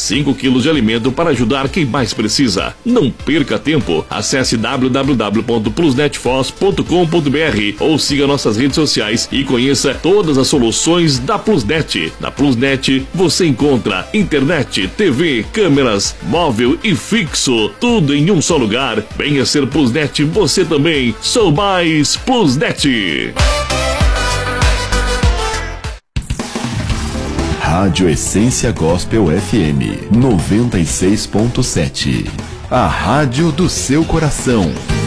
5 quilos de alimento para ajudar quem mais precisa. Não perca tempo. Acesse www.plusnetfoz.com.br ou siga nossas redes sociais e conheça todas as soluções da Plusnet. Na Plusnet você encontra internet, TV, câmeras, móvel e fixo, tudo em um só lugar. Venha ser Plusnet você também. Sou mais Plusnet. Rádio Essência Gospel FM 96.7. A rádio do seu coração.